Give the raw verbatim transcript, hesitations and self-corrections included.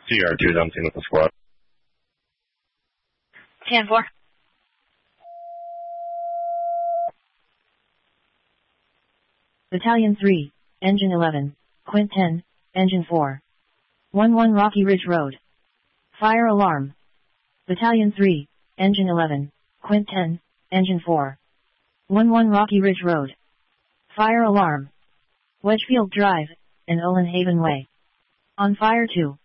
C R two dumping with the squad. ten four. Battalion three, Engine eleven, Quint ten, Engine four. one one Rocky Ridge Road. Fire alarm. Battalion three, Engine eleven, Quint ten, Engine four. one one Rocky Ridge Road. Fire alarm. Wedgefield Drive, and Olin Haven Way. On fire two.